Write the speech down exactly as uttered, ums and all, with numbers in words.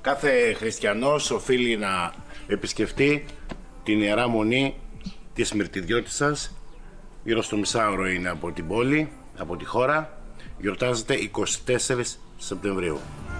Κάθε χριστιανός οφείλει να επισκεφτεί την Ιερά Μονή της Μυρτιδιώτισσας. Γύρω στο μισάωρο είναι από την πόλη, από τη χώρα. Γιορτάζεται εικοστή τέταρτη Σεπτεμβρίου.